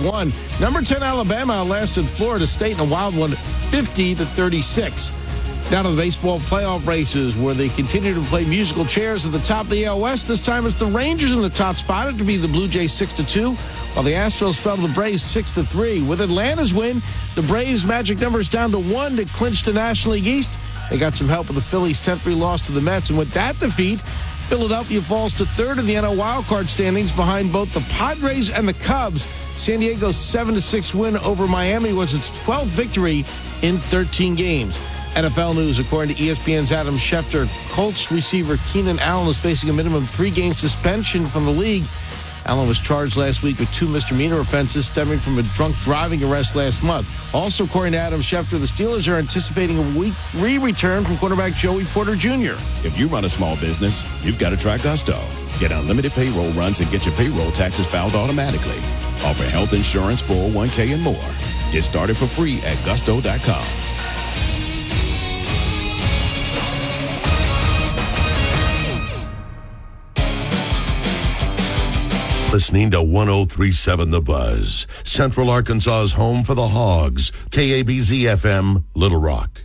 31. Number 10 Alabama outlasted Florida State in a wild one, 50-36. Now to the baseball playoff races, where they continue to play musical chairs at the top of the AL West. This time it's the Rangers in the top spot. It to be the Blue Jays 6-2, while the Astros fell to the Braves 6-3. With Atlanta's win, the Braves' magic number is down to 1 to clinch the National League East. They got some help with the Phillies' 10-3 loss to the Mets, and with that defeat, Philadelphia falls to third in the NL wildcard standings behind both the Padres and the Cubs. San Diego's 7-6 win over Miami was its 12th victory in 13 games. NFL news, according to ESPN's Adam Schefter, Colts receiver Keenan Allen is facing a minimum 3-game suspension from the league. Allen was charged last week with 2 misdemeanor offenses stemming from a drunk driving arrest last month. Also, according to Adam Schefter, the Steelers are anticipating a Week 3 return from quarterback Joey Porter Jr. If you run a small business, you've got to try Gusto. Get unlimited payroll runs and get your payroll taxes filed automatically. Offer health insurance, 401k, and more. Get started for free at gusto.com. Listening to 103.7 The Buzz, Central Arkansas's home for the Hogs, KABZ-FM, Little Rock.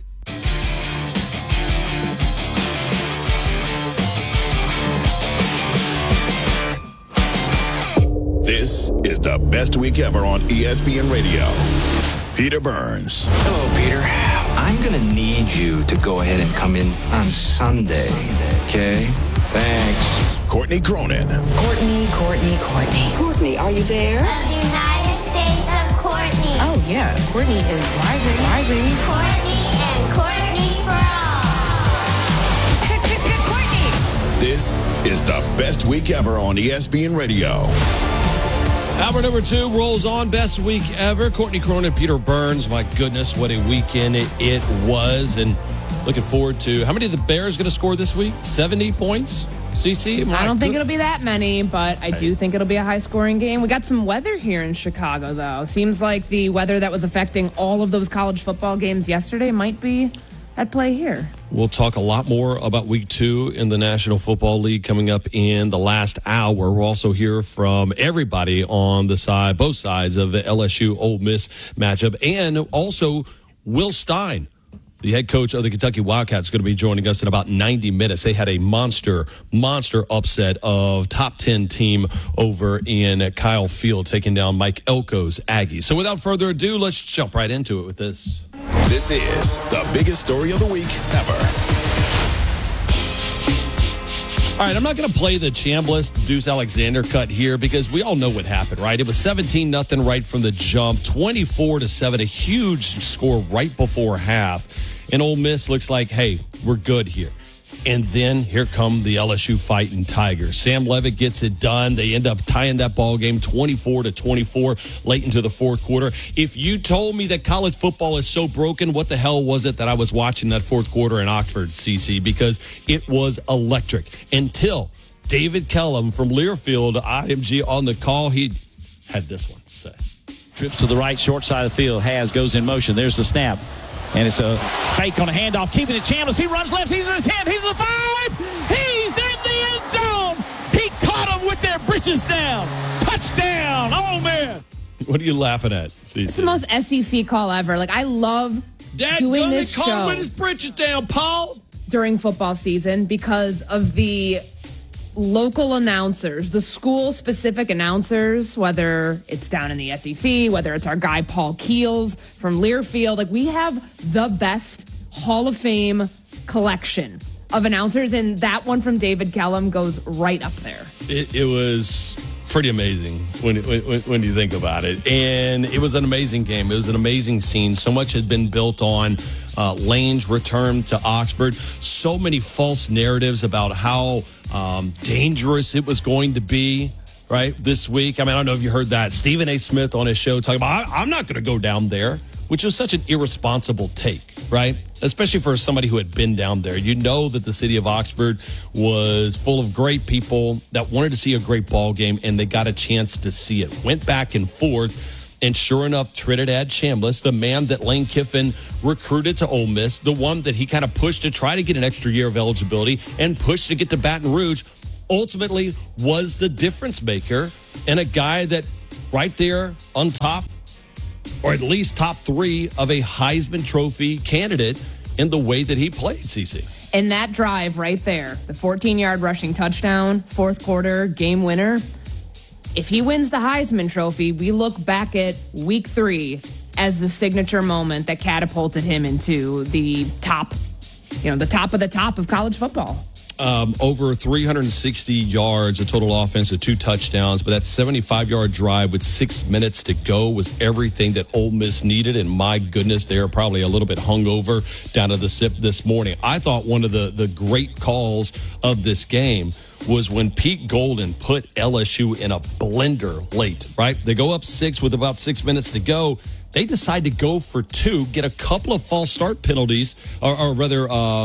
This is the best week ever on ESPN Radio. Peter Burns. Hello, Peter. I'm going to need you to go ahead and come in on Sunday, okay? Thanks. Courtney Cronin. Courtney. Courtney, are you there? Of the United States of Courtney. Oh, yeah. Courtney is driving. Courtney and Courtney for all. Courtney. This is the best week ever on ESPN Radio. Hour number 2 rolls on. Best week ever. Courtney Cronin, Peter Burns. My goodness, what a weekend it was. And looking forward to, how many of the Bears going to score this week? 70 points? CC? I don't think it'll be that many, but I do think it'll be a high-scoring game. We got some weather here in Chicago, though. Seems like the weather that was affecting all of those college football games yesterday might be at play here. We'll talk a lot more about Week 2 in the National Football League coming up in the last hour. We'll also hear from everybody on the side, both sides of the LSU-Ole Miss matchup, and also Will Stein, the head coach of the Kentucky Wildcats, is going to be joining us in about 90 minutes. They had a monster upset of top 10 team over in Kyle Field, taking down Mike Elko's Aggies. So without further ado, let's jump right into it with this. This is the biggest story of the week ever. All right, I'm not going to play the Chambliss Deuce Alexander cut here because we all know what happened, right? It was 17-0 right from the jump, 24-7, a huge score right before half. And Ole Miss looks like, hey, we're good here. And then here come the LSU Fighting Tigers. Sam Levitt gets it done. They end up tying that ball game 24-24 late into the fourth quarter. If you told me that college football is so broken, what the hell was it that I was watching that fourth quarter in Oxford, CC? Because it was electric until David Kellum from Learfield, IMG, on the call. He had this one to say. Trips to the right, short side of the field. Goes in motion. There's the snap. And it's a fake on a handoff, keeping it Chambliss. He runs left. He's in the 10. He's in the 5. He's in the end zone. He caught him with their britches down. Touchdown. Oh, man. What are you laughing at, CC? It's the most SEC call ever. Like, I love doing this show. Caught him with his britches down, Paul. During football season because of the local announcers, the school-specific announcers, whether it's down in the SEC, whether it's our guy Paul Keels from Learfield. Like, we have the best Hall of Fame collection of announcers, and that one from David Kellum goes right up there. It was pretty amazing when you think about it. And it was an amazing game. It was an amazing scene. So much had been built on Lane's return to Oxford. So many false narratives about how dangerous it was going to be, right, this week. I mean, I don't know if you heard that. Stephen A. Smith on his show talking about, I'm not going to go down there, which was such an irresponsible take, right? Especially for somebody who had been down there. You know that the city of Oxford was full of great people that wanted to see a great ball game, and they got a chance to see it. Went back and forth. And sure enough, Trinidad Chambliss, the man that Lane Kiffin recruited to Ole Miss, the one that he kind of pushed to try to get an extra year of eligibility and pushed to get to Baton Rouge, ultimately was the difference maker and a guy that right there on top, or at least top 3 of a Heisman Trophy candidate in the way that he played, CC. And that drive right there, the 14-yard rushing touchdown, fourth quarter game winner. If he wins the Heisman Trophy, we look back at week 3 as the signature moment that catapulted him into the top, the top of the top of college football. Over 360 yards, a total offense of 2 touchdowns, but that 75-yard drive with 6 minutes to go was everything that Ole Miss needed. And my goodness, they are probably a little bit hungover down to the sip this morning. I thought one of the great calls of this game was when Pete Golden put LSU in a blender late, right? They go up 6 with about 6 minutes to go. They decide to go for 2, get a couple of false start penalties, or rather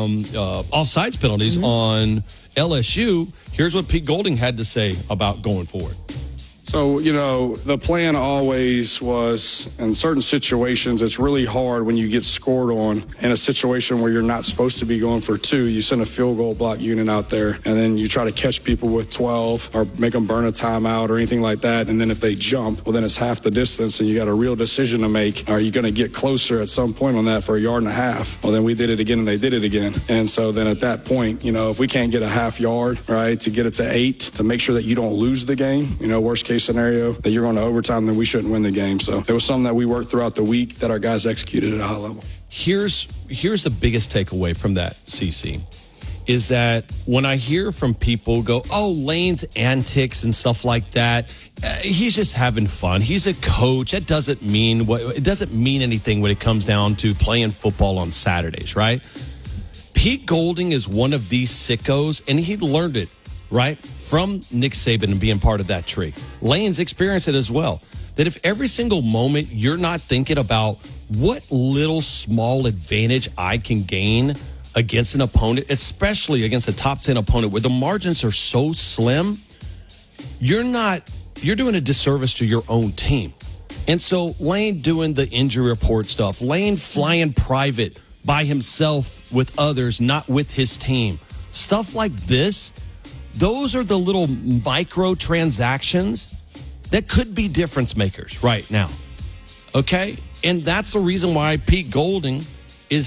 offsides penalties on LSU. Here's what Pete Golding had to say about going forward. So, the plan always was, in certain situations, it's really hard when you get scored on in a situation where you're not supposed to be going for 2. You send a field goal block unit out there, and then you try to catch people with 12 or make them burn a timeout or anything like that. And then if they jump, well, then it's half the distance, and you got a real decision to make. Are you going to get closer at some point on that for 1.5 yards? Well, then we did it again, and they did it again. And so then at that point, if we can't get a half yard, right, to get it to 8, to make sure that you don't lose the game, worst case scenario, that you're going to overtime, then we shouldn't win the game. So it was something that we worked throughout the week that our guys executed at a high level. Here's the biggest takeaway from that, CC, is that when I hear from people go, oh, Lane's antics and stuff like that, he's just having fun. He's a coach. It doesn't mean anything when it comes down to playing football on Saturdays, right? Pete Golding is one of these sickos, and he learned it, right, from Nick Saban and being part of that tree. Lane's experienced it as well. That if every single moment you're not thinking about what little small advantage I can gain against an opponent, especially against a top 10 opponent where the margins are so slim, you're doing a disservice to your own team. And so Lane doing the injury report stuff, Lane flying private by himself with others, not with his team. Stuff like this, those are the little micro transactions that could be difference makers right now. Okay? And that's the reason why Pete Golding is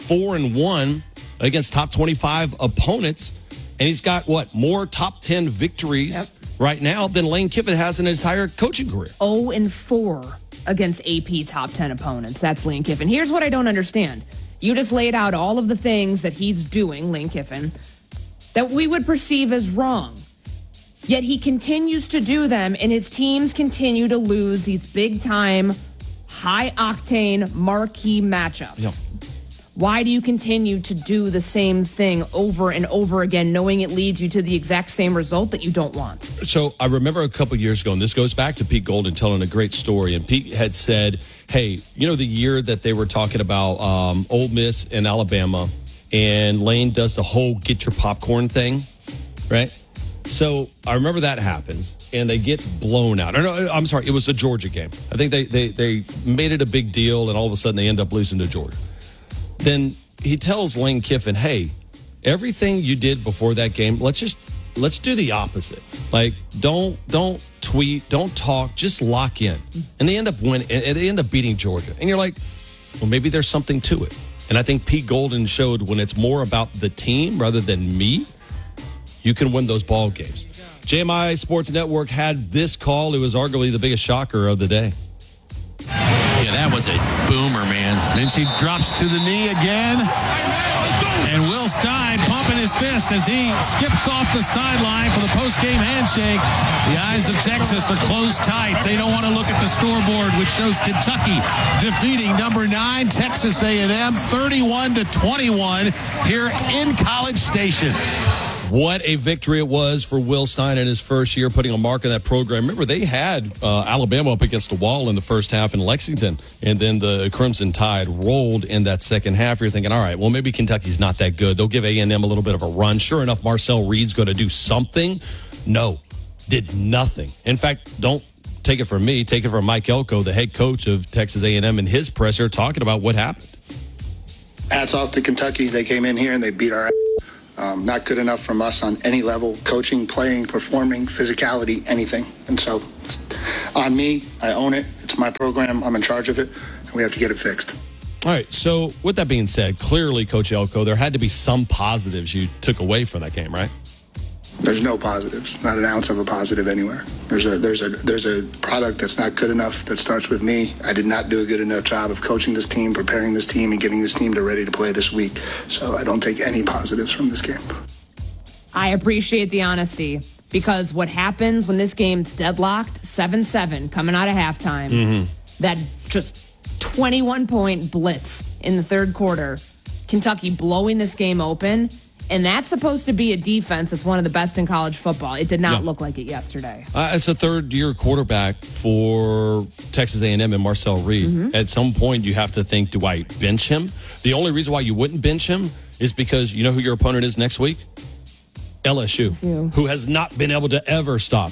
4-1 against top 25 opponents. And he's got more top 10 victories right now than Lane Kiffin has in his entire coaching career. 0-4 against AP top 10 opponents. That's Lane Kiffin. Here's what I don't understand. You just laid out all of the things that he's doing, Lane Kiffin, that we would perceive as wrong. Yet he continues to do them, and his teams continue to lose these big-time, high-octane, marquee matchups. Yep. Why do you continue to do the same thing over and over again, knowing it leads you to the exact same result that you don't want? So I remember a couple years ago, and this goes back to Pete Golding telling a great story, and Pete had said, hey, the year that they were talking about Ole Miss and Alabama, and Lane does the whole get your popcorn thing, right? So I remember that happens, and they get blown out. No, I'm sorry, it was the Georgia game. I think they made it a big deal, and all of a sudden they end up losing to Georgia. Then he tells Lane Kiffin, hey, everything you did before that game, let's do the opposite. Like, don't tweet, don't talk, just lock in. And they end up winning, and they end up beating Georgia. And you're like, well, maybe there's something to it. And I think Pete Golding showed when it's more about the team rather than me, you can win those ball games. JMI Sports Network had this call. It was arguably the biggest shocker of the day. Yeah, that was a boomer, man. Then she drops to the knee again. And Will Stein pumping his fist as he skips off the sideline for the post-game handshake. The eyes of Texas are closed tight. They don't want to look at the scoreboard, which shows Kentucky defeating number 9 Texas A&M 31-21 here in College Station. What a victory it was for Will Stein in his first year, putting a mark on that program. Remember, they had Alabama up against the wall in the first half in Lexington, and then the Crimson Tide rolled in that second half. You're thinking, all right, well, maybe Kentucky's not that good. They'll give A&M a little bit of a run. Sure enough, Marcel Reed's going to do something. No, did nothing. In fact, don't take it from me. Take it from Mike Elko, the head coach of Texas A&M, in his presser talking about what happened. Hats off to Kentucky. They came in here and they beat our ass. Not good enough from us on any level, coaching, playing, performing, physicality, anything. And so on me, I own it. It's my program. I'm in charge of it, and we have to get it fixed. All right, so with that being said, clearly, Coach Elko, there had to be some positives you took away from that game, right? There's no positives, not an ounce of a positive anywhere. There's a product that's not good enough that starts with me. I did not do a good enough job of coaching this team, preparing this team, and getting this team ready to play this week. So I don't take any positives from this game. I appreciate the honesty, because what happens when this game's deadlocked, 7-7 coming out of halftime, that just 21-point blitz in the third quarter, Kentucky blowing this game open. And that's supposed to be a defense that's one of the best in college football. It did not look like it yesterday. As a third-year quarterback for Texas A&M and Marcel Reed, at some point you have to think, do I bench him? The only reason why you wouldn't bench him is because you know who your opponent is next week? LSU. Who has not been able to ever stop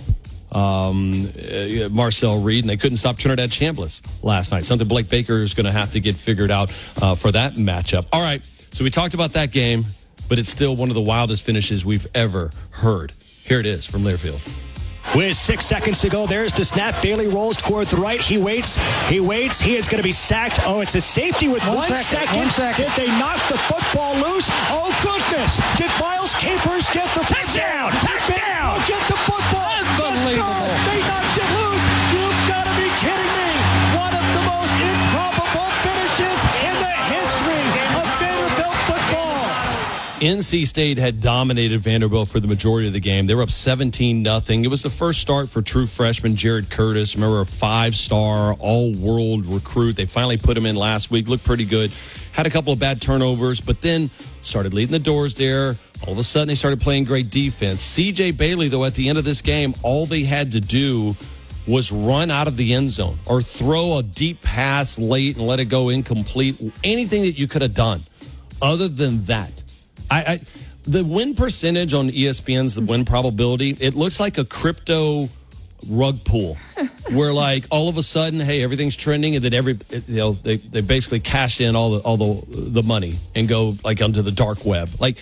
Marcel Reed, and they couldn't stop Trinidad Chambliss last night. Something Blake Baker is going to have to get figured out for that matchup. All right, so we talked about that game, but it's still one of the wildest finishes we've ever heard. Here it is from Learfield. With 6 seconds to go, there's the snap. Bailey rolls toward the right. He waits. He is going to be sacked. Oh, it's a safety with 1 second. 1 second. Did they knock the football loose? Oh, goodness. Did Miles Capers get the touchdown? Touchdown! Get the football. Unbelievable. Yes, they knocked it loose. You've got to be kidding me. One of the most improbable finishes in the history of Vanderbilt football. NC State had dominated Vanderbilt for the majority of the game. They were up 17-0. It was the first start for true freshman Jared Curtis. Remember, a 5-star, all-world recruit. They finally put him in last week. Looked pretty good. Had a couple of bad turnovers, but then started leading the doors there. All of a sudden, they started playing great defense. C.J. Bailey, though, at the end of this game, all they had to do was run out of the end zone or throw a deep pass late and let it go incomplete. Anything that you could have done other than that. The win percentage on ESPN's the win probability, it looks like a crypto rug pull where like all of a sudden, hey, everything's trending, and then they basically cash in all the money and go like onto the dark web. Like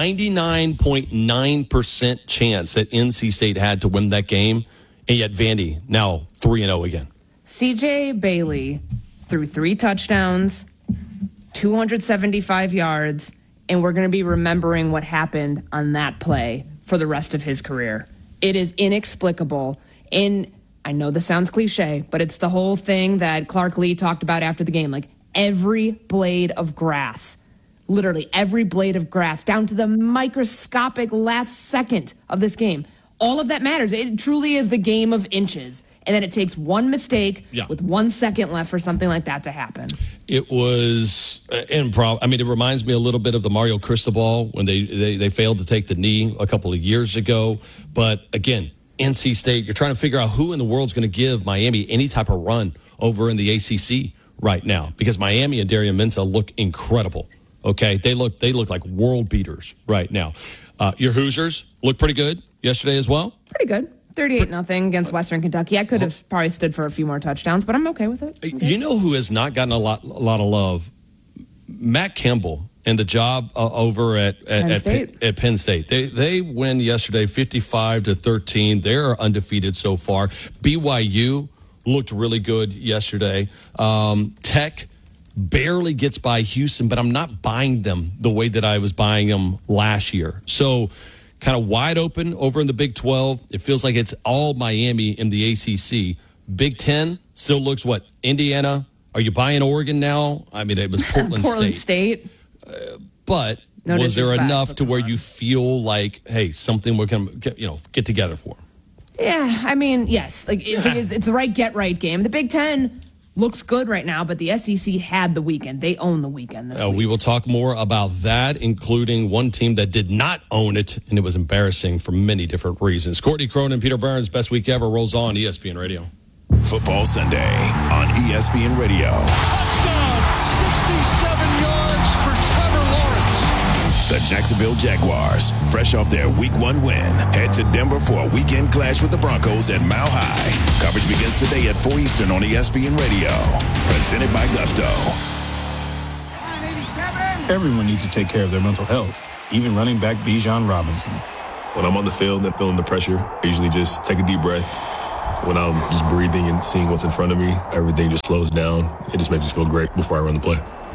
99.9% chance that NC State had to win that game, and yet Vandy now 3-0 again. CJ Bailey threw 3 touchdowns, 275 yards. And we're going to be remembering what happened on that play for the rest of his career. It is inexplicable. And I know this sounds cliche, but it's the whole thing that Clark Lee talked about after the game. Like every blade of grass, literally every blade of grass, down to the microscopic last second of this game. All of that matters. It truly is the game of inches. And then it takes one mistake with 1 second left for something like that to happen. It was improv. I mean, it reminds me a little bit of the Mario Cristobal when they failed to take the knee a couple of years ago. But again, NC State, you're trying to figure out who in the world's going to give Miami any type of run over in the ACC right now, because Miami and Darian Mensah look incredible. Okay, they look like world beaters right now. Your Hoosiers look pretty good yesterday as well. Pretty good. 38-0 against Western Kentucky. I could have probably stood for a few more touchdowns, but I'm okay with it. Okay. You know who has not gotten a lot of love? Matt Campbell and the job over at Penn State. They win yesterday 55-13. They're undefeated so far. BYU looked really good yesterday. Tech barely gets by Houston, but I'm not buying them the way that I was buying them last year. So kind of wide open over in the Big 12. It feels like it's all Miami in the ACC. Big 10 still looks what? Indiana? Are you buying Oregon now? I mean, it was Portland State. But was there enough to where you feel like, hey, something we're going to get together for? Yeah, I mean, yes. Like it's the right get-right game. The Big 10 looks good right now, but the SEC had the weekend. They own the weekend this week. We will talk more about that, including one team that did not own it, and it was embarrassing for many different reasons. Courtney Cronin, Peter Burns, Best Week Ever rolls on ESPN Radio. Football Sunday on ESPN Radio. Touchdown, 67 yards for Trevor Lawrence. The Jacksonville Jaguars, fresh off their Week 1 win, head to Denver for a weekend clash with the Broncos at Mile High. Coverage begins today at 4 Eastern on ESPN Radio. Presented by Gusto. Everyone needs to take care of their mental health. even running back Bijan Robinson. When I'm on the field and feeling the pressure, I usually just take a deep breath. When I'm just breathing and seeing what's in front of me, everything just slows down. It just makes me feel great before I run the play.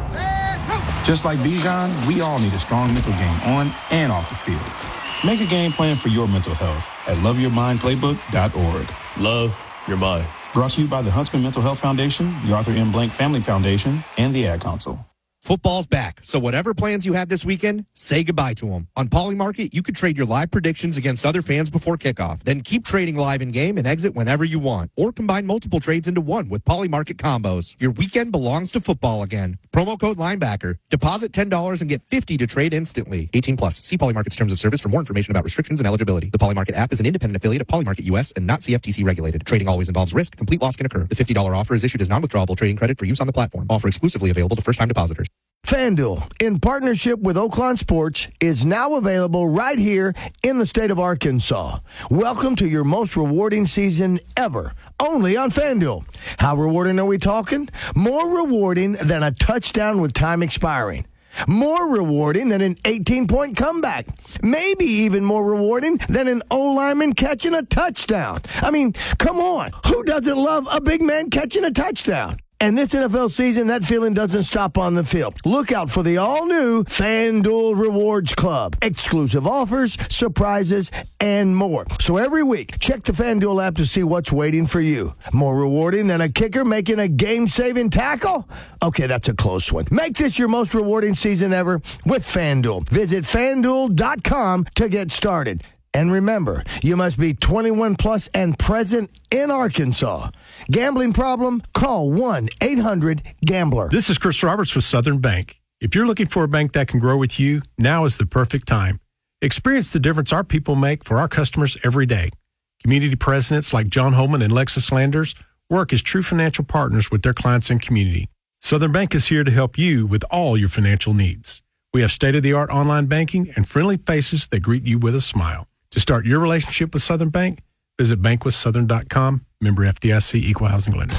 Just like Bijan, we all need a strong mental game on and off the field. Make a game plan for your mental health at loveyourmindplaybook.org. Love your mind. Brought to you by the Huntsman Mental Health Foundation, the Arthur M. Blank Family Foundation, and the Ad Council. Football's back, so whatever plans you have this weekend, say goodbye to them. On Polymarket, you could trade your live predictions against other fans before kickoff. Then keep trading live in-game and exit whenever you want. Or combine multiple trades into one with Polymarket combos. Your weekend belongs to football again. Promo code Linebacker. Deposit $10 and get $50 to trade instantly. 18 plus. See Polymarket's terms of service for more information about restrictions and eligibility. The Polymarket app is an independent affiliate of Polymarket US and not CFTC regulated. Trading always involves risk. Complete loss can occur. The $50 offer is issued as non-withdrawable trading credit for use on the platform. Offer exclusively available to first-time depositors. FanDuel, in partnership with Oaklawn Sports, is now available right here in the state of Arkansas. Welcome to your most rewarding season ever, only on FanDuel. How rewarding are we talking? More rewarding than a touchdown with time expiring. More rewarding than an 18-point comeback. Maybe even more rewarding than an O-lineman catching a touchdown. I mean, come on. Who doesn't love a big man catching a touchdown? And this NFL season, that feeling doesn't stop on the field. Look out for the all-new FanDuel Rewards Club. Exclusive offers, surprises, and more. So every week, check the FanDuel app to see what's waiting for you. More rewarding than a kicker making a game-saving tackle? Okay, that's a close one. Make this your most rewarding season ever with FanDuel. Visit FanDuel.com to get started. And remember, you must be 21 plus and present in Arkansas. Gambling problem? Call 1-800-GAMBLER. This is Chris Roberts with Southern Bank. If you're looking for a bank that can grow with you, now is the perfect time. Experience the difference our people make for our customers every day. Community presidents like John Holman and Lexus Landers work as true financial partners with their clients and community. Southern Bank is here to help you with all your financial needs. We have state-of-the-art online banking and friendly faces that greet you with a smile. To start your relationship with Southern Bank, visit bankwithsouthern.com, member FDIC, equal housing lender.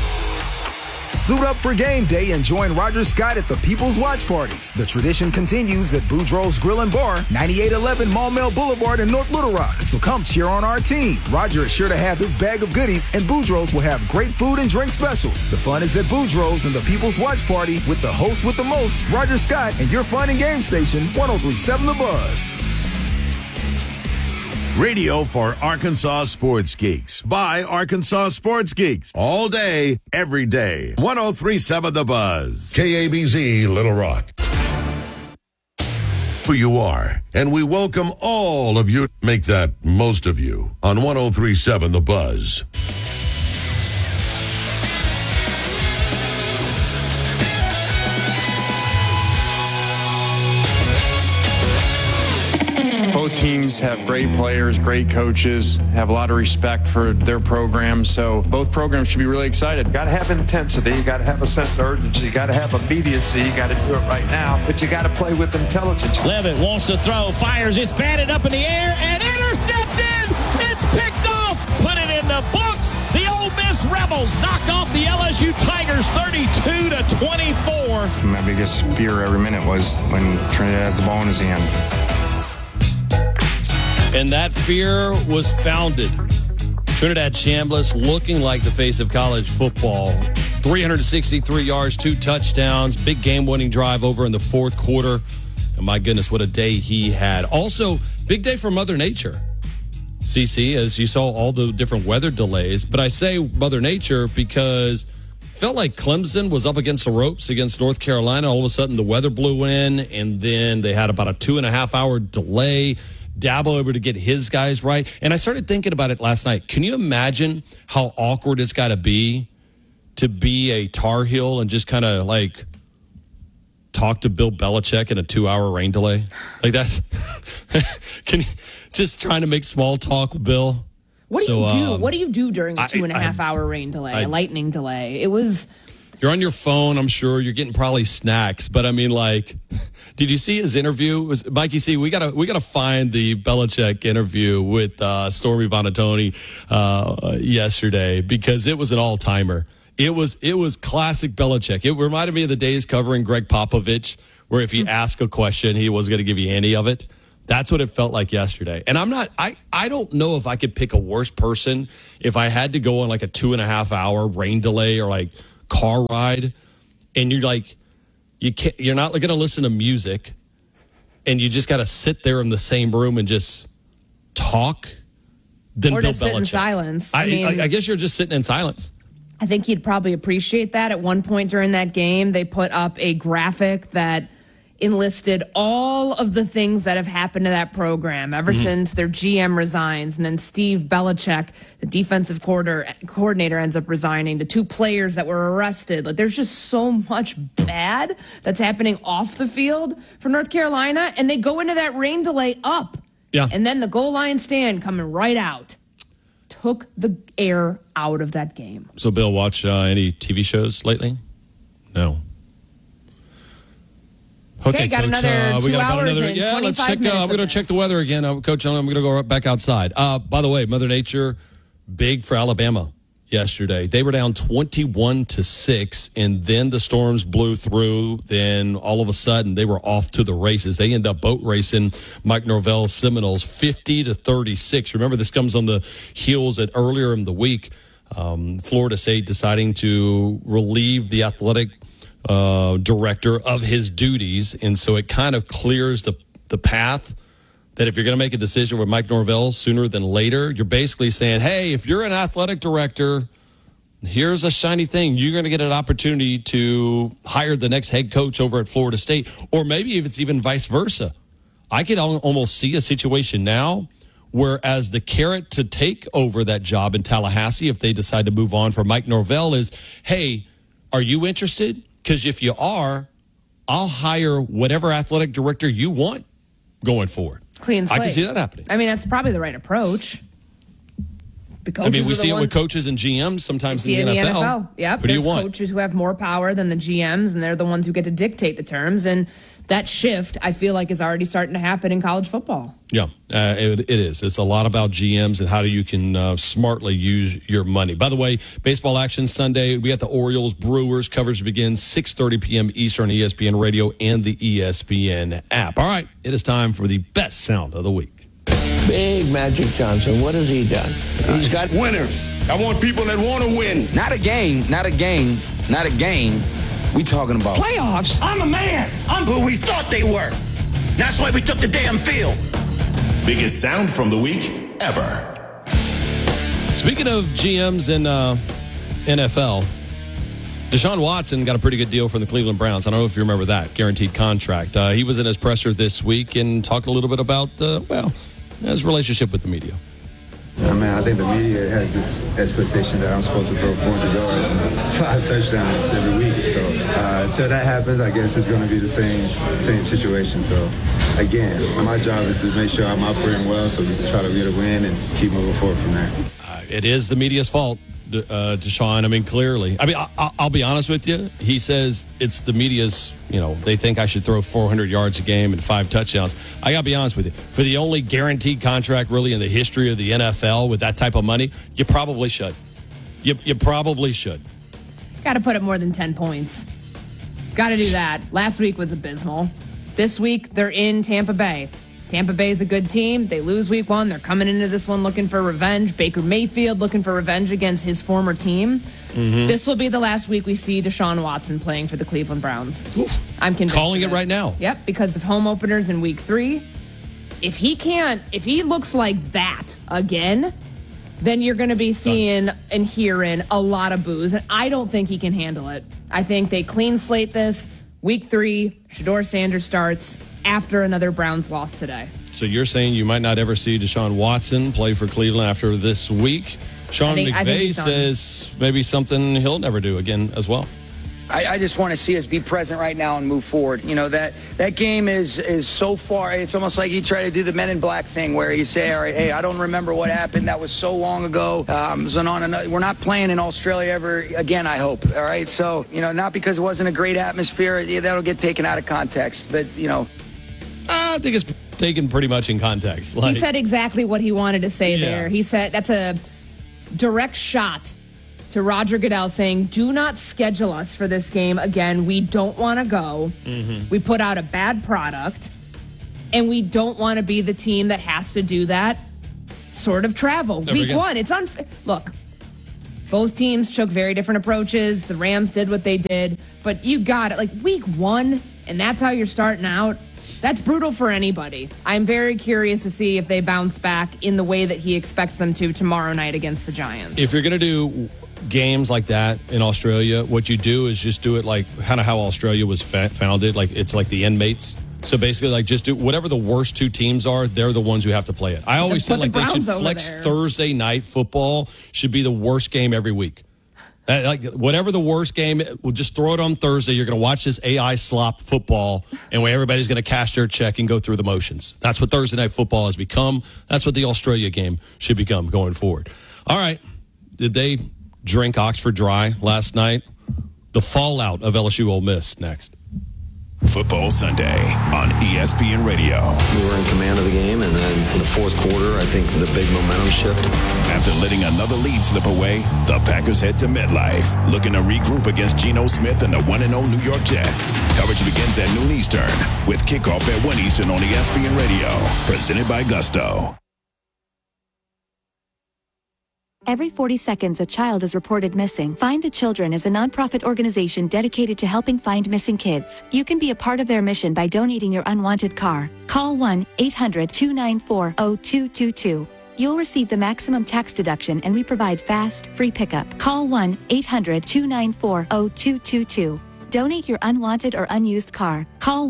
Suit up for game day and join Roger Scott at the People's Watch Parties. The tradition continues at Boudreaux's Grill and Bar, 9811 Maumelle Boulevard in North Little Rock. So come cheer on our team. Roger is sure to have his bag of goodies, and Boudreaux's will have great food and drink specials. The fun is at Boudreaux's and the People's Watch Party with the host with the most, Roger Scott, and your fun and game station, 103.7 The Buzz. Radio for Arkansas Sports Geeks by Arkansas Sports Geeks. All day, every day. 103.7 The Buzz. KABZ Little Rock. Who you are. And we welcome all of you. Make that most of you on 103.7 The Buzz. Both teams have great players, great coaches, have a lot of respect for their programs, so both programs should be really excited. You got to have intensity, you got to have a sense of urgency, you got to have immediacy, you got to do it right now, but you got to play with intelligence. Levitt wants to throw, fires, it's batted up in the air, and intercepted! It's picked off! Put it in the books! The Ole Miss Rebels knock off the LSU Tigers 32-24. My biggest fear every minute was when Trinidad has the ball in his hand. And that fear was founded. Trinidad Chambliss looking like the face of college football. 363 yards, 2 touchdowns, big game-winning drive over in the fourth quarter. And my goodness, what a day he had. Also, big day for Mother Nature. CC, as you saw all the different weather delays. But I say Mother Nature because felt like Clemson was up against the ropes against North Carolina. All of a sudden, the weather blew in, and then they had about a 2.5-hour delay. Dabo able to get his guys right. And I started thinking about it last night. Can you imagine how awkward it's got to be a Tar Heel and just kind of like talk to Bill Belichick in a 2-hour rain delay? Like that? Can you, just trying to make small talk with Bill? What do you do? What do you do during a 2.5-hour rain delay, a lightning delay? It was... You're on your phone, I'm sure. You're getting probably snacks. But, I mean, like, did you see his interview? Mikey C, we gotta find the Belichick interview with Stormy Buonantony yesterday because it was an all-timer. It was classic Belichick. It reminded me of the days covering Greg Popovich where if he asked a question, he wasn't going to give you any of it. That's what it felt like yesterday. And I don't know if I could pick a worse person if I had to go on like a 2.5 hour rain delay or like car ride. And you're like, you're not going to listen to music and you just got to sit there in the same room and just talk. Then or Bill just sit in Belichick. silence. I guess you're just sitting in silence. I think he'd probably appreciate that. At one point during that game, they put up a graphic that enlisted all of the things that have happened to that program ever since their GM resigns, and then Steve Belichick, the defensive coordinator, ends up resigning. The 2 players that were arrested. Like, there's just so much bad that's happening off the field for North Carolina, and they go into that rain delay up. Yeah. And then the goal line stand coming right out. Took the air out of that game. So, Bill, watch any TV shows lately? No. Okay, got Coach, another 2 hours and yeah, 25 let's check. minutes I'm of going to this. check the weather again. Coach, I'm going to go back outside. By the way, Mother Nature, big for Alabama yesterday. They were down 21-6, and then the storms blew through. Then all of a sudden, they were off to the races. They end up boat racing Mike Norvell's Seminoles 50-36. Remember, this comes on the heels that earlier in the week, Florida State deciding to relieve the athletic director of his duties, and so it kind of clears the path that if you're going to make a decision with Mike Norvell sooner than later, you're basically saying, hey, if you're an athletic director, here's a shiny thing. You're going to get an opportunity to hire the next head coach over at Florida State, or maybe if it's even vice versa. I could almost see a situation now whereas the carrot to take over that job in Tallahassee, if they decide to move on from Mike Norvell, is, hey, are you interested? Because if you are, I'll hire whatever athletic director you want going forward. Clean slate. I can see that happening. I mean, that's probably the right approach. The coaches I mean, we see it ones, with coaches and GMs sometimes see in it the NFL. in the NFL. Yep. Who do you There's want? coaches who have more power than the GMs, and they're the ones who get to dictate the terms. And that shift, I feel like, is already starting to happen in college football. Yeah, it is. It's a lot about GMs and how you can smartly use your money. By the way, baseball action Sunday. We got the Orioles-Brewers. Coverage begins 6:30 p.m. Eastern, ESPN Radio and the ESPN app. All right, it is time for the best sound of the week. Big Magic Johnson, what has he done? He's got winners. I want people that want to win. Not a game. We talking about playoffs. I'm a man. I'm who we thought they were. That's why we took the damn field. Biggest sound from the week ever. Speaking of GMs in NFL, Deshaun Watson got a pretty good deal from the Cleveland Browns. I don't know if you remember that guaranteed contract. He was in his presser this week and talked a little bit about his relationship with the media. I think the media has this expectation that I'm supposed to throw 400 yards and 5 touchdowns every week. So until that happens, I guess it's going to be the same situation. So again, my job is to make sure I'm operating well so we can try to get a win and keep moving forward from there. It is the media's fault, Deshaun. I mean, clearly. I mean, I'll be honest with you. He says it's the media's, they think I should throw 400 yards a game and 5 touchdowns. I got to be honest with you. For the only guaranteed contract really in the history of the NFL with that type of money, you probably should. You probably should. Got to put up more than 10 points. Got to do that. Last week was abysmal. This week, they're in Tampa Bay. Tampa Bay is a good team. They lose week 1. They're coming into this one looking for revenge. Baker Mayfield looking for revenge against his former team. Mm-hmm. This will be the last week we see Deshaun Watson playing for the Cleveland Browns. Oof. I'm convinced. Calling it right now. Yep, because the home openers in week 3. If he looks like that again, then you're going to be seeing and hearing a lot of boos. And I don't think he can handle it. I think they clean slate this. Week 3, Shedeur Sanders starts after another Browns loss today. So you're saying you might not ever see Deshaun Watson play for Cleveland after this week? Sean McVay says maybe something he'll never do again as well. I just want to see us be present right now and move forward. That game is so far. It's almost like you try to do the Men in Black thing where you say, all right, hey, I don't remember what happened. That was so long ago. We're not playing in Australia ever again, I hope. All right. So, not because it wasn't a great atmosphere. That'll get taken out of context. But, I think it's taken pretty much in context. He said exactly what he wanted to say there. He said that's a direct shot to Roger Goodell saying, do not schedule us for this game again. We don't want to go. Mm-hmm. We put out a bad product. And we don't want to be the team that has to do that sort of travel. Week 1, it's unfair. Look, both teams took very different approaches. The Rams did what they did. But you got it. Like, week 1, and that's how you're starting out. That's brutal for anybody. I'm very curious to see if they bounce back in the way that he expects them to tomorrow night against the Giants. If you're going to do games like that in Australia, what you do is just do it like kind of how Australia was founded. Like, it's like the inmates. So basically, like, just do whatever the worst 2 teams are, they're the ones who have to play it. I always said, like, they should flex Thursday night football should be the worst game every week. Like, whatever the worst game, we'll just throw it on Thursday. You're going to watch this AI slop football, and where everybody's going to cash their check and go through the motions. That's what Thursday night football has become. That's what the Australia game should become going forward. All right. Did they drink Oxford dry last night? The fallout of LSU Ole Miss next. Football Sunday on ESPN Radio. We were in command of the game, and then in the fourth quarter, I think the big momentum shift. After letting another lead slip away, the Packers head to MetLife, looking to regroup against Geno Smith and the 1-0 New York Jets. Coverage begins at noon Eastern, with kickoff at 1 Eastern on ESPN Radio. Presented by Gusto. Every 40 seconds, a child is reported missing. Find the Children is a nonprofit organization dedicated to helping find missing kids. You can be a part of their mission by donating your unwanted car. Call 1-800-294-0222. You'll receive the maximum tax deduction, and we provide fast, free pickup. Call 1-800-294-0222. Donate your unwanted or unused car. Call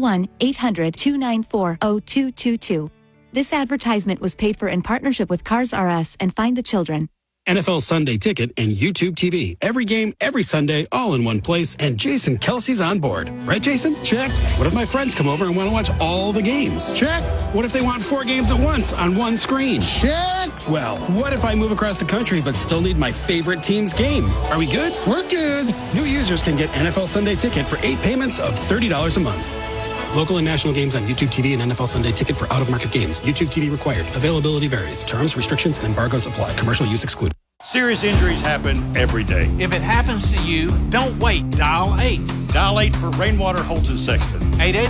1-800-294-0222. This advertisement was paid for in partnership with Cars R Us and Find the Children. NFL Sunday Ticket and YouTube TV. Every game, every Sunday, all in one place, and Jason Kelsey's on board. Right, Jason? Check. What if my friends come over and want to watch all the games? Check. What if they want 4 games at once on one screen? Check. Well, what if I move across the country but still need my favorite team's game? Are we good? We're good. New users can get NFL Sunday Ticket for 8 payments of $30 a month. Local and national games on YouTube TV and NFL Sunday Ticket for out-of-market games. YouTube TV required. Availability varies. Terms, restrictions, and embargoes apply. Commercial use excluded. Serious injuries happen every day. If it happens to you, don't wait. Dial 8. Dial 8 for Rainwater Holton Sexton.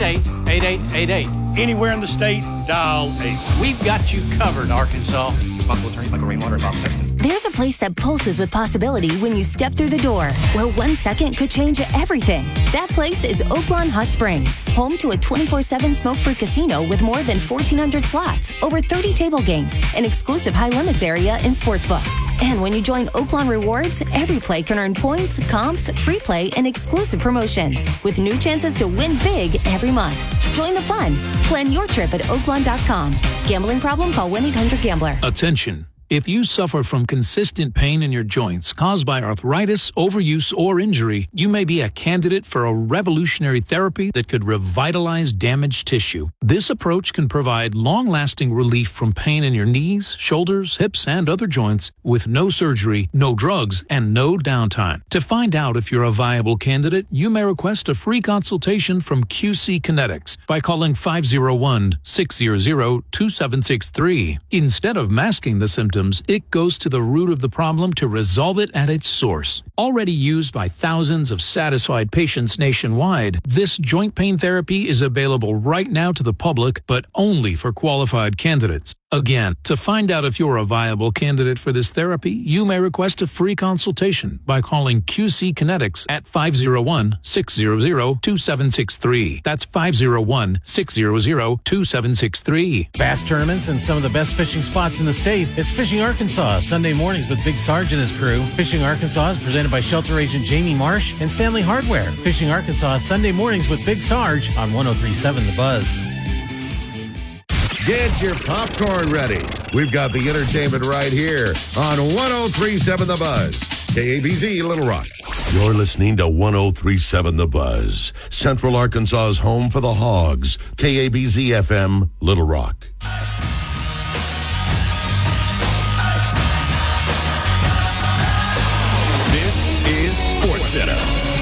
888-8888. Anywhere in the state, dial 8. We've got you covered, Arkansas. Responsible attorneys Michael Rainwater and Bob Sexton. There's a place that pulses with possibility when you step through the door, where 1 second could change everything. That place is Oaklawn Hot Springs, home to a 24/7 smoke-free casino with more than 1,400 slots, over 30 table games, an exclusive high-limits area and sportsbook. And when you join Oaklawn Rewards, every play can earn points, comps, free play, and exclusive promotions, with new chances to win big every month. Join the fun. Plan your trip at Oaklawn.com. Gambling problem? Call 1-800-GAMBLER. Attention. If you suffer from consistent pain in your joints caused by arthritis, overuse, or injury, you may be a candidate for a revolutionary therapy that could revitalize damaged tissue. This approach can provide long-lasting relief from pain in your knees, shoulders, hips, and other joints with no surgery, no drugs, and no downtime. To find out if you're a viable candidate, you may request a free consultation from QC Kinetics by calling 501-600-2763. Instead of masking the symptoms, it goes to the root of the problem to resolve it at its source. Already used by thousands of satisfied patients nationwide, this joint pain therapy is available right now to the public, but only for qualified candidates. Again, to find out if you're a viable candidate for this therapy, you may request a free consultation by calling QC Kinetics at 501-600-2763. That's 501-600-2763. Bass tournaments and some of the best fishing spots in the state. It's Fishing Arkansas, Sunday mornings with Big Sarge and his crew. Fishing Arkansas is presented by Shelter Agent Jamie Marsh and Stanley Hardware. Fishing Arkansas, Sunday mornings with Big Sarge on 103.7 The Buzz. Get your popcorn ready. We've got the entertainment right here on 103.7 The Buzz. KABZ, Little Rock. You're listening to 103.7 The Buzz, Central Arkansas's home for the Hogs. KABZ FM, Little Rock. This is SportsCenter.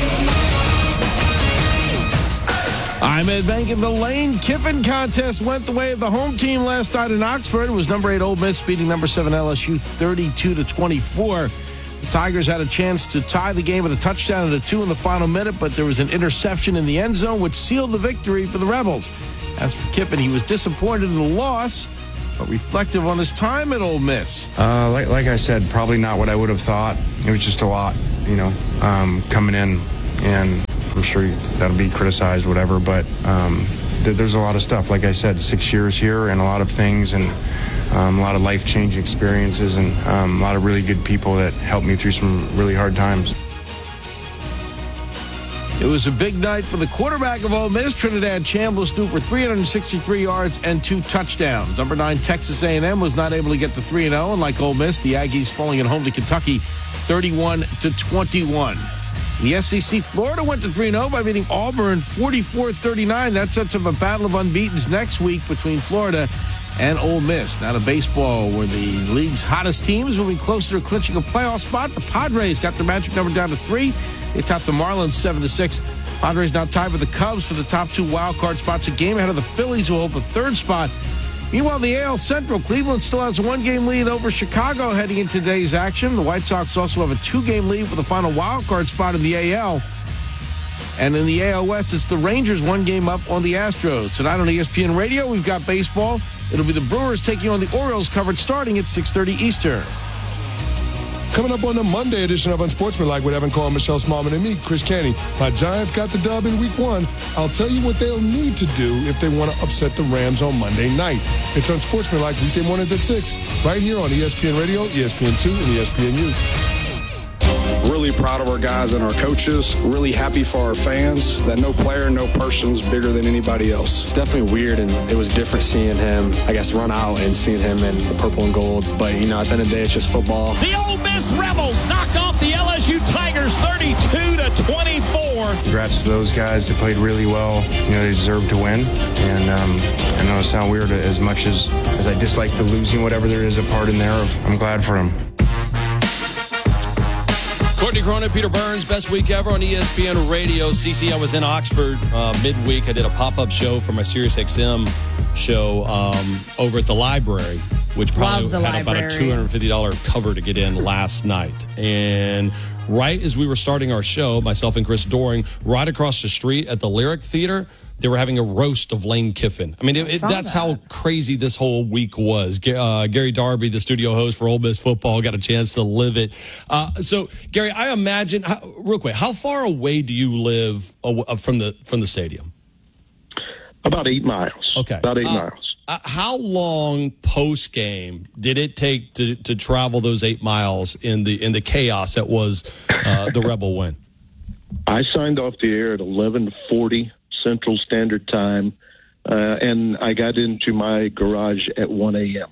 I'm Ed Bankin. The Lane Kiffin contest went the way of the home team last night in Oxford. It was number 8 Ole Miss beating number 7 LSU 32-24. The Tigers had a chance to tie the game with a touchdown and a 2 in the final minute, but there was an interception in the end zone, which sealed the victory for the Rebels. As for Kiffin, he was disappointed in the loss, but reflective on his time at Ole Miss. Like I said, probably not what I would have thought. It was just a lot, coming in, and I'm sure that'll be criticized, whatever, but there's a lot of stuff. Like I said, 6 years here and a lot of things, and a lot of life-changing experiences, and a lot of really good people that helped me through some really hard times. It was a big night for the quarterback of Ole Miss. Trinidad Chambliss threw for 363 yards and 2 touchdowns. Number 9 Texas A&M was not able to get the 3-0, and like Ole Miss, the Aggies falling at home to Kentucky 31-21. The SEC, Florida went to 3-0 by beating Auburn 44-39. That sets up a battle of unbeatens next week between Florida and Ole Miss. Now to baseball, where the league's hottest team is moving closer to clinching a playoff spot. The Padres got their magic number down to 3. They topped the Marlins 7-6. Padres now tied with the Cubs for the top 2 wild card spots, a game ahead of the Phillies, who hold the 3rd spot. Meanwhile, the AL Central, Cleveland still has a 1-game lead over Chicago heading into today's action. The White Sox also have a 2-game lead for the final wild card spot in the AL. And in the AL West, it's the Rangers 1 game up on the Astros. Tonight on ESPN Radio, we've got baseball. It'll be the Brewers taking on the Orioles, covered starting at 6:30 Eastern. Coming up on the Monday edition of Unsportsmanlike with Evan Cole, Michelle Smallman, and me, Chris Canty. My Giants got the dub in Week 1. I'll tell you what they'll need to do if they want to upset the Rams on Monday night. It's Unsportsmanlike weekday mornings at 6, right here on ESPN Radio, ESPN2, and ESPNU. Really proud of our guys and our coaches. Really happy for our fans that no player, no person's bigger than anybody else. It's definitely weird, and it was different seeing him, run out and seeing him in the purple and gold. But, at the end of the day, it's just football. The Ole Miss Rebels knock off the LSU Tigers 32-24. Congrats to those guys. They played really well. They deserved to win. And I know it sounds weird, as much as I dislike the losing, whatever there is a part in there, I'm glad for them. Courtney Cronin, Peter Burns, best week ever on ESPN Radio. CC, I was in Oxford midweek. I did a pop-up show for my SiriusXM show over at the library, which probably had about a $250 cover to get in last night. And right as we were starting our show, myself and Chris Doring, right across the street at the Lyric Theater, they were having a roast of Lane Kiffin. I mean, that's how crazy this whole week was. Gary Darby, the studio host for Ole Miss football, got a chance to live it. So, Gary, I imagine, real quick, how far away do you live from the stadium? About 8 miles. Okay. About 8 miles. How long post game did it take to travel those 8 miles in the chaos that was the Rebel win? I signed off the air at 11:40 Central Standard Time, and I got into my garage at 1 a.m.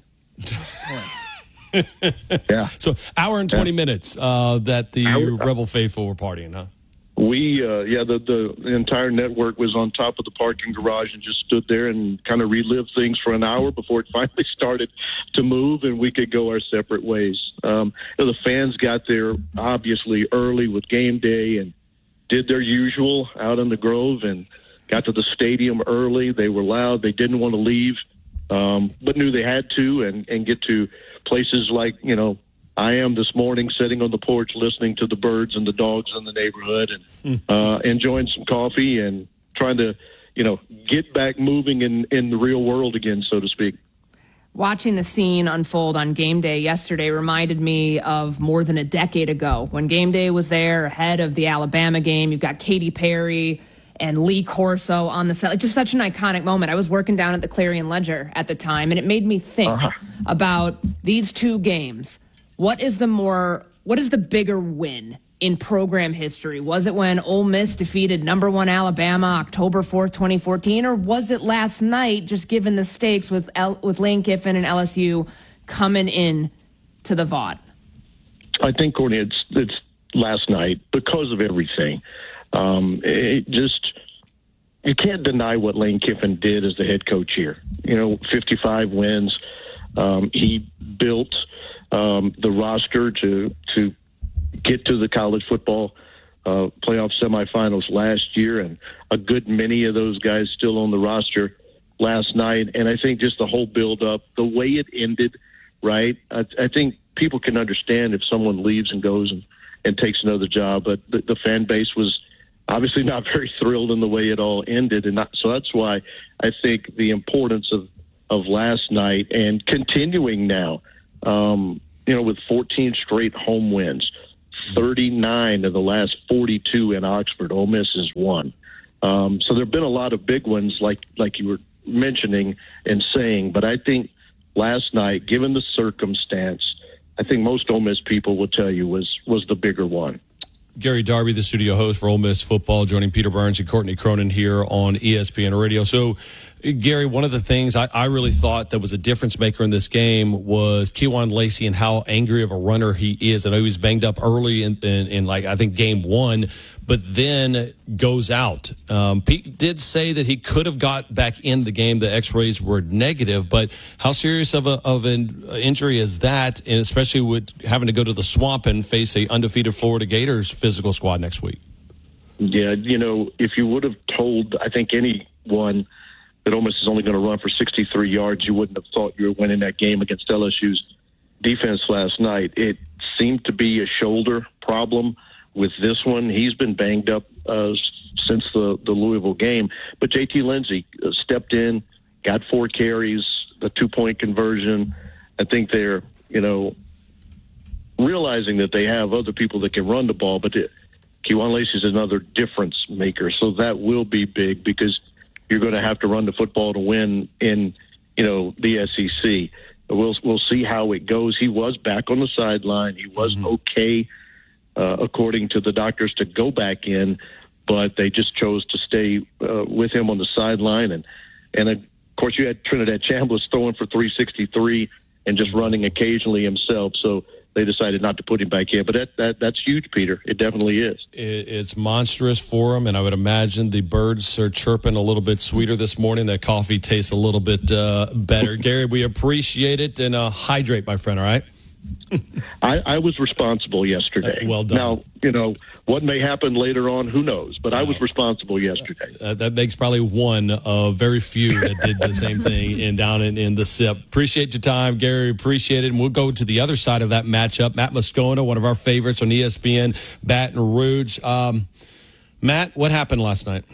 Yeah. So hour and 20 minutes that the Rebel faithful were partying, huh? The entire network was on top of the parking garage and just stood there and kind of relived things for an hour before it finally started to move and we could go our separate ways. The fans got there obviously early with game day and did their usual out in the Grove and got to the stadium early. They were loud. They didn't want to leave, but knew they had to and get to places like, I am this morning sitting on the porch listening to the birds and the dogs in the neighborhood and enjoying some coffee and trying to, get back moving in the real world again, so to speak. Watching the scene unfold on game day yesterday reminded me of more than a decade ago when game day was there ahead of the Alabama game. You've got Katy Perry and Lee Corso on the set. Just such an iconic moment. I was working down at the Clarion Ledger at the time, and it made me think about these two games. What is the bigger win in program history? Was it when Ole Miss defeated number 1 Alabama October 4th, 2014, or was it last night, just given the stakes with Lane Kiffin and LSU coming in to the Vaught? I think, Courtney, it's last night because of everything. You can't deny what Lane Kiffin did as the head coach here. 55 wins. He built the roster to get to the college football playoff semifinals last year, and a good many of those guys still on the roster last night. And I think just the whole build-up, the way it ended, right? I think people can understand if someone leaves and goes and takes another job, but the fan base was obviously not very thrilled in the way it all ended. And so that's why I think the importance of last night and continuing now, with 14 straight home wins, 39 of the last 42 in Oxford. Ole Miss has won. So there have been a lot of big ones like you were mentioning and saying, but I think last night, given the circumstance, I think most Ole Miss people will tell you was the bigger one. Gary Darby, the studio host for Ole Miss football, joining Peter Burns and Courtney Cronin here on ESPN Radio. So, Gary, one of the things I really thought that was a difference maker in this game was Kewan Lacey and how angry of a runner he is. I know he was banged up early in I think game 1, but then goes out. Pete did say that he could have got back in the game. The X-rays were negative, but how serious of an injury is that, and especially with having to go to the Swamp and face a undefeated Florida Gators physical squad next week? Yeah, if you would have told, I think, anyone that Ole Miss is only going to run for 63 yards, you wouldn't have thought you were winning that game against LSU's defense last night. It seemed to be a shoulder problem with this one. He's been banged up since the Louisville game. But J.T. Lindsey stepped in, got 4 carries, the 2-point conversion. I think they're, realizing that they have other people that can run the ball, but Kewan Lacey is another difference maker. So that will be big because you're going to have to run the football to win in, the SEC. We'll see how it goes. He was back on the sideline. He was okay, according to the doctors, to go back in, but they just chose to stay with him on the sideline. And of course, you had Trinidad Chambliss throwing for 363 and just running occasionally himself. So they decided not to put him back in. But that's huge, Peter. It definitely is. It's monstrous for him, and I would imagine the birds are chirping a little bit sweeter this morning. That coffee tastes a little bit better. Gary, we appreciate it, and hydrate, my friend, all right? I was responsible yesterday. Well done. Now, what may happen later on, who knows? But I was responsible yesterday. That makes probably one of very few that did the same thing down in the SIP. Appreciate your time, Gary. Appreciate it. And we'll go to the other side of that matchup. Matt Moscona, one of our favorites on ESPN, Baton Rouge. Matt, what happened last night?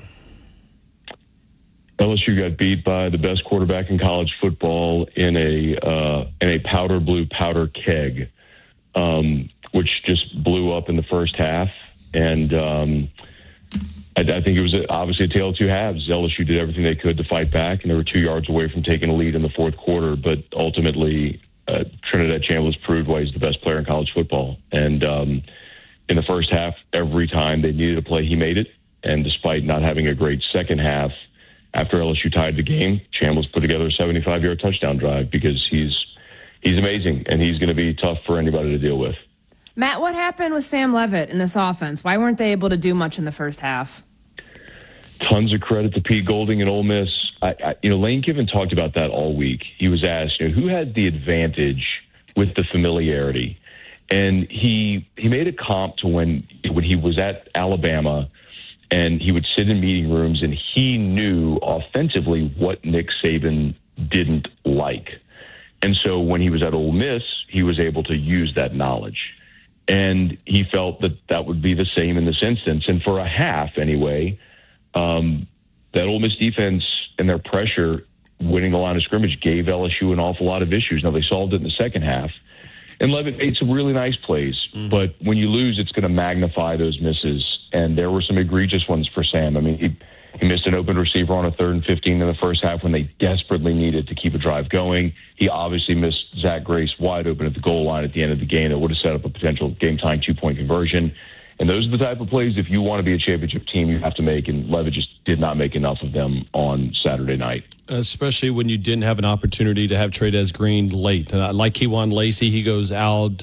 LSU got beat by the best quarterback in college football in a powder blue powder keg, which just blew up in the first half. And I think it was obviously a tale of two halves. LSU did everything they could to fight back, and they were 2 yards away from taking a lead in the fourth quarter. But ultimately, Trinidad Chambliss proved why he's the best player in college football. And in the first half, every time they needed a play, he made it. And despite not having a great second half, after LSU tied the game, Chambliss put together a 75-yard touchdown drive because he's amazing, and he's going to be tough for anybody to deal with. Matt, what happened with Sam Leavitt in this offense? Why weren't they able to do much in the first half? Tons of credit to Pete Golding and Ole Miss. Lane Kiffin talked about that all week. He was asked, who had the advantage with the familiarity? And he made a comp to when he was at Alabama, and he would sit in meeting rooms, and he knew offensively what Nick Saban didn't like. And so when he was at Ole Miss, he was able to use that knowledge. And he felt that would be the same in this instance. And for a half, anyway, that Ole Miss defense and their pressure winning the line of scrimmage gave LSU an awful lot of issues. Now, they solved it in the second half. And Leavitt made some really nice plays. But when you lose, it's going to magnify those misses. And there were some egregious ones for Sam. I mean, he missed an open receiver on a 3rd and 15 in the first half when they desperately needed to keep a drive going. He obviously missed Zach Grace wide open at the goal line at the end of the game that would have set up a potential game-tying 2-point conversion. And those are the type of plays, if you want to be a championship team, you have to make, and Leavitt just did not make enough of them on Saturday night. Especially when you didn't have an opportunity to have Tradez Green late. Like Kewan Lacey, he goes out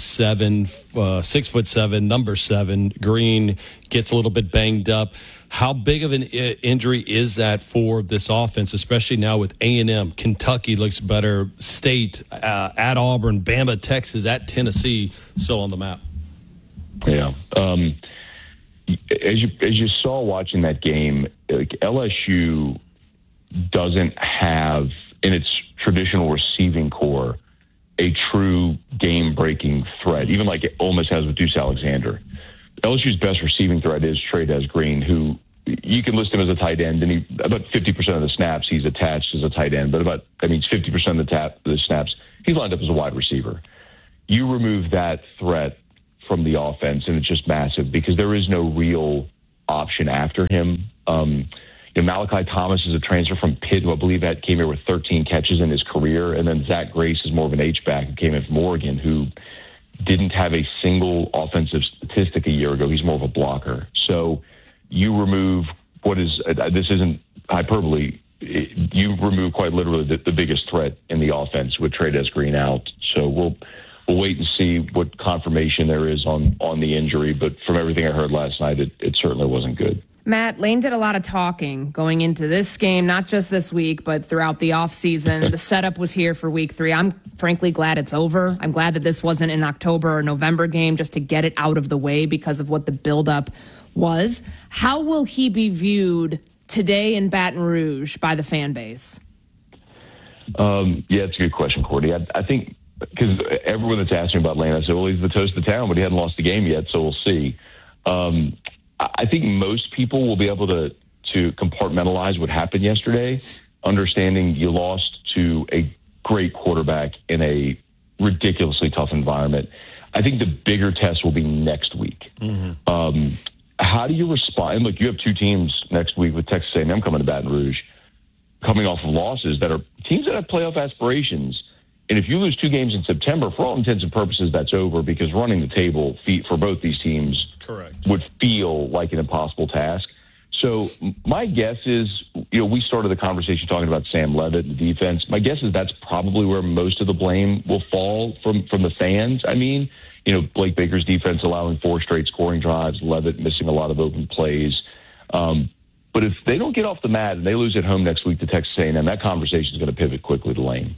6'7", number 7. Green gets a little bit banged up. How big of an injury is that for this offense, especially now with A&M? Kentucky looks better. State, at Auburn, Bama, Texas, at Tennessee, still on the map. Yeah. As you saw watching that game, LSU doesn't have in its traditional receiving core a true game-breaking threat, even like Ole Miss has with Deuce Alexander. LSU's best receiving threat is Trey'Dez Green, who you can list him as a tight end, and about 50% of the snaps he's attached as a tight end, but 50% of the snaps he's lined up as a wide receiver. You remove that threat from the offense, and it's just massive because there is no real option after him. Malachi Thomas is a transfer from Pitt, who I believe came here with 13 catches in his career, and then Zach Grace is more of an H-back who came in from Oregon, who didn't have a single offensive statistic a year ago. He's more of a blocker. So you remove this isn't hyperbole, you remove quite literally the biggest threat in the offense with Trey'Dez Green out. So we'll wait and see what confirmation there is on the injury, but from everything I heard last night, it certainly wasn't good. Matt, Lane did a lot of talking going into this game, not just this week, but throughout the offseason. The setup was here for week 3. I'm frankly glad it's over. I'm glad that this wasn't an October or November game just to get it out of the way because of what the buildup was. How will he be viewed today in Baton Rouge by the fan base? Yeah, it's a good question, Courtney. I think because everyone that's asking about Lane, I said, well, he's the toast of the town, but he hadn't lost the game yet, so we'll see. I think most people will be able to compartmentalize what happened yesterday, understanding you lost to a great quarterback in a ridiculously tough environment. I think the bigger test will be next week. Mm-hmm. How do you respond? And look, you have 2 teams next week with Texas A&M coming to Baton Rouge, coming off of losses that are teams that have playoff aspirations. And if you lose 2 games in September, for all intents and purposes, that's over because running the table for both these teams would feel like an impossible task. So my guess is, we started the conversation talking about Sam Leavitt and the defense. My guess is that's probably where most of the blame will fall from the fans. I mean, Blake Baker's defense allowing 4 straight scoring drives, Leavitt missing a lot of open plays. But if they don't get off the mat and they lose at home next week to Texas A&M, that conversation is going to pivot quickly to Lane.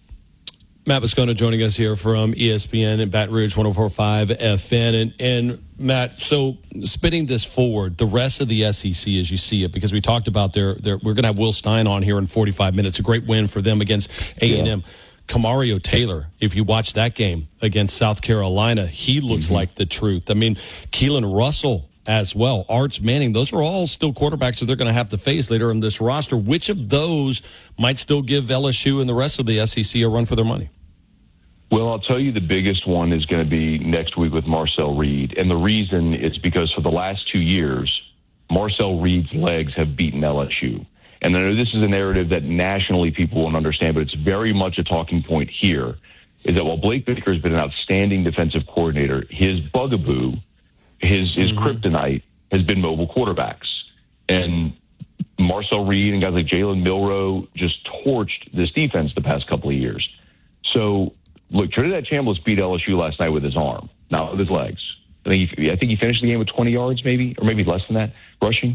Matt Moscona joining us here from ESPN and Baton Rouge 104.5 FN. And Matt, so spinning this forward, the rest of the SEC as you see it, because we talked about we're going to have Will Stein on here in 45 minutes. A great win for them against A&M. Yeah. Kamario Taylor, if you watch that game against South Carolina, he looks like the truth. I mean, Keelan Russell as well, Arch Manning, those are all still quarterbacks that they're going to have to face later in this roster. Which of those might still give LSU and the rest of the SEC a run for their money? Well, I'll tell you the biggest one is going to be next week with Marcel Reed. And the reason is because for the last 2 years, Marcel Reed's legs have beaten LSU. And I know this is a narrative that nationally people won't understand, but it's very much a talking point here, is that while Blake Baker has been an outstanding defensive coordinator, his bugaboo, his kryptonite has been mobile quarterbacks. And Marcel Reed and guys like Jalen Milroe just torched this defense the past couple of years. So, look, Trinidad Chambliss beat LSU last night with his arm, not with his legs. I think he finished the game with 20 yards maybe, or maybe less than that, rushing.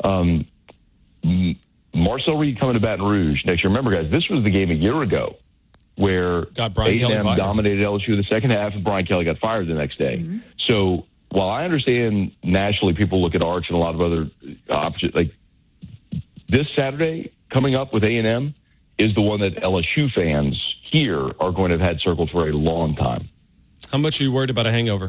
Marcel Reed coming to Baton Rouge next year. Remember, guys, this was the game a year ago where A&M dominated LSU in the second half and Brian Kelly got fired the next day. Mm-hmm. So while I understand nationally people look at Arch and a lot of other options, like this Saturday coming up with A&M is the one that LSU fans here are going to have had circled for a long time. How much are you worried about a hangover?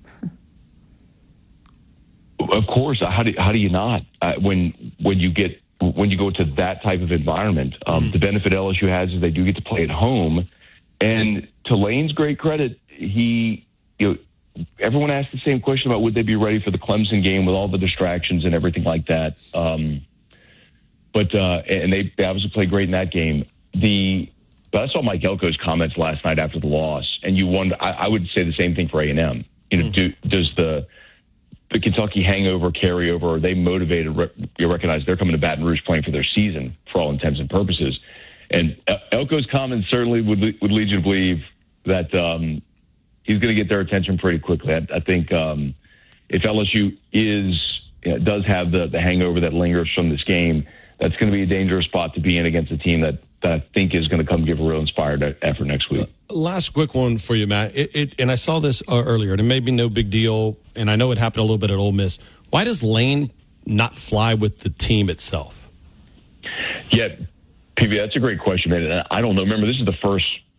Of course. How do you not? When you go to that type of environment, the benefit LSU has is they do get to play at home. And to Lane's great credit, everyone asked the same question about would they be ready for the Clemson game with all the distractions and everything like that. But they obviously played great in that game. But I saw Mike Elko's comments last night after the loss, and you wonder. I would say the same thing for A&M. Does the Kentucky hangover carry over? Are they motivated? You recognize they're coming to Baton Rouge playing for their season for all intents and purposes. And Elko's comments certainly would lead you to believe that he's going to get their attention pretty quickly. I think if LSU does have the hangover that lingers from this game, that's going to be a dangerous spot to be in against a team that I think is going to come give a real inspired effort next week. Last quick one for you, Matt. And I saw this earlier, and it may be no big deal, and I know it happened a little bit at Ole Miss. Why does Lane not fly with the team itself? Yeah, PB, that's a great question, man. I don't know. Remember, this is the first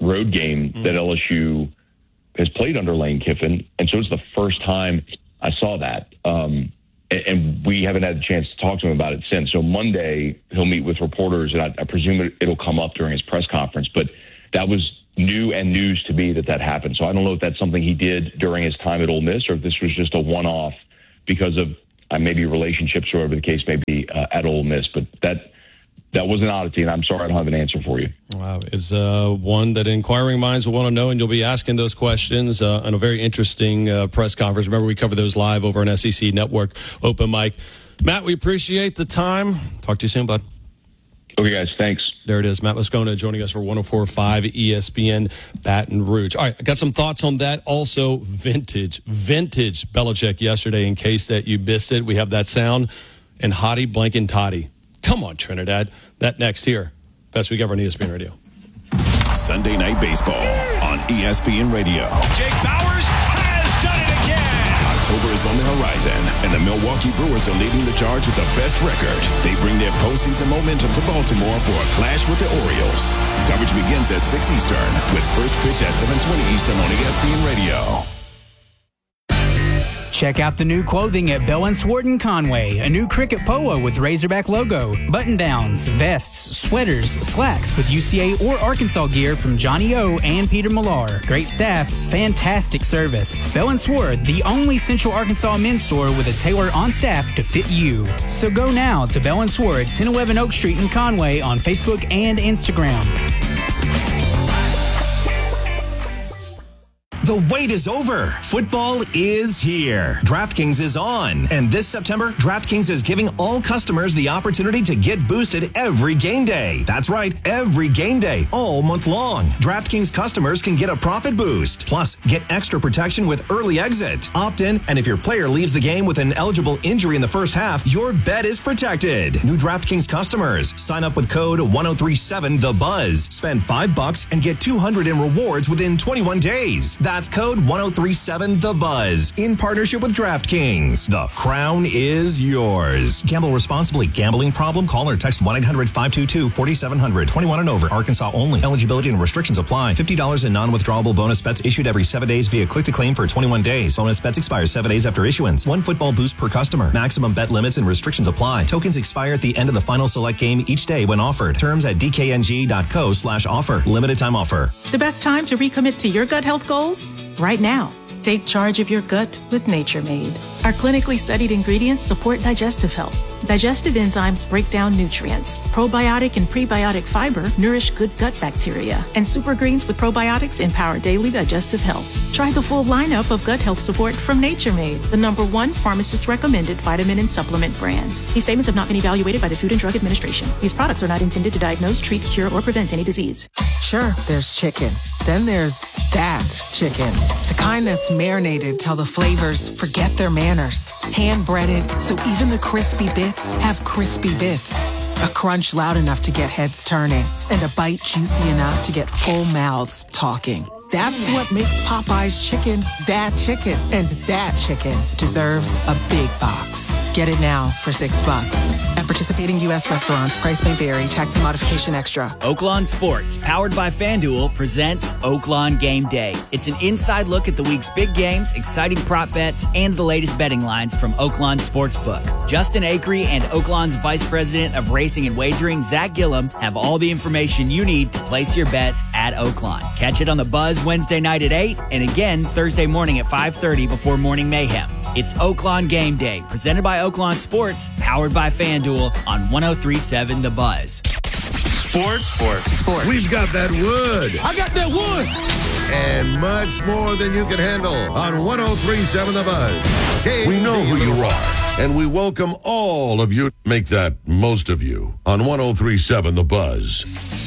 road game that LSU has played under Lane Kiffin, and so it's the first time I saw that. And we haven't had a chance to talk to him about it since. So Monday, he'll meet with reporters, and I presume it'll come up during his press conference. But that was new and news to me that happened. So I don't know if that's something he did during his time at Ole Miss or if this was just a one-off because of maybe relationships or whatever the case may be at Ole Miss. But that was an oddity, and I'm sorry I don't have an answer for you. Wow. It's one that inquiring minds will want to know, and you'll be asking those questions on a very interesting press conference. Remember, we cover those live over on SEC Network Open Mic. Matt, we appreciate the time. Talk to you soon, bud. Okay, guys. Thanks. There it is. Matt Moscona joining us for 104.5 ESPN Baton Rouge. All right, I got some thoughts on that. Also, vintage Belichick yesterday, in case that you missed it. We have that sound. And Hottie Blankin' Toddy. Come on, Trinidad. That next here. Best week ever on ESPN Radio. Sunday Night Baseball on ESPN Radio. Jake Bauers has done it again. October is on the horizon, and the Milwaukee Brewers are leading the charge with the best record. They bring their postseason momentum to Baltimore for a clash with the Orioles. Coverage begins at 6 Eastern with first pitch at 7:20 Eastern on ESPN Radio. Check out the new clothing at Bell & Sword in Conway. A new cricket polo with Razorback logo, button-downs, vests, sweaters, slacks with UCA or Arkansas gear from Johnny O and Peter Millar. Great staff, fantastic service. Bell & Sword, the only Central Arkansas men's store with a tailor on staff to fit you. So go now to Bell & Sword, 1011 Oak Street in Conway on Facebook and Instagram. The wait is over. Football is here. DraftKings is on. And this September, DraftKings is giving all customers the opportunity to get boosted every game day. That's right, every game day, all month long. DraftKings customers can get a profit boost. Plus, get extra protection with early exit. Opt in, and if your player leaves the game with an eligible injury in the first half, your bet is protected. New DraftKings customers, sign up with code 1037TheBuzz. Spend $5 and get $200 in rewards within 21 days. That's code 1037TheBuzz in partnership with DraftKings. The crown is yours. Gamble responsibly. Gambling problem? Call or text 1-800-522-4700. 21 and over. Arkansas only. Eligibility and restrictions apply. $50 in non-withdrawable bonus bets issued every 7 days via click-to-claim for 21 days. Bonus bets expire 7 days after issuance. One football boost per customer. Maximum bet limits and restrictions apply. Tokens expire at the end of the final select game each day when offered. Terms at dkng.co/offer. Limited time offer. The best time to recommit to your gut health goals? Right now. Take charge of your gut with Nature Made. Our clinically studied ingredients support digestive health. Digestive enzymes break down nutrients. Probiotic and prebiotic fiber nourish good gut bacteria. And super greens with probiotics empower daily digestive health. Try the full lineup of gut health support from Nature Made, the #1 pharmacist-recommended vitamin and supplement brand. These statements have not been evaluated by the Food and Drug Administration. These products are not intended to diagnose, treat, cure, or prevent any disease. Sure, there's chicken. Then there's that chicken. The kind that's marinated till the flavors forget their manners. Hand-breaded, so even the crispy bits have crispy bits. A crunch loud enough to get heads turning, and a bite juicy enough to get full mouths talking. That's what makes Popeye's chicken that chicken. And that chicken deserves a big box. Get it now for $6. At participating U.S. restaurants, price may vary. Tax and modification extra. Oaklawn Sports, powered by FanDuel, presents Oaklawn Game Day. It's an inside look at the week's big games, exciting prop bets, and the latest betting lines from Oaklawn Sportsbook. Justin Acree and Oaklawn's Vice President of Racing and Wagering, Zach Gillum, have all the information you need to place your bets at Oaklawn. Catch it on the Buzz Wednesday night at 8 and again Thursday morning at 5:30 before Morning Mayhem. It's Oaklawn Game Day, presented by Oaklawn Sports, powered by FanDuel on 103.7 The Buzz. Sports. We've got that wood. I got that wood. And much more than you can handle on 103.7 The Buzz. We know who you are, and we welcome all of you. Make that most of you on 103.7 The Buzz.